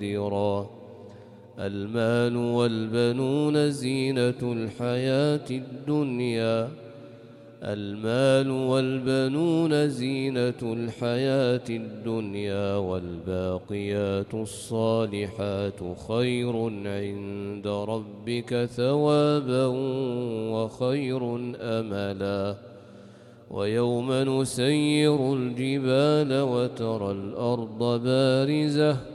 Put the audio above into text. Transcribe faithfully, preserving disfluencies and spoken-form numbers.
مقتدرا. المال والبنون زينة الحياة الدنيا المال والبنون زينة الحياة الدنيا والباقيات الصالحات خير عند ربك ثوابا وخير أملا. ويوم نسير الجبال وترى الأرض بارزة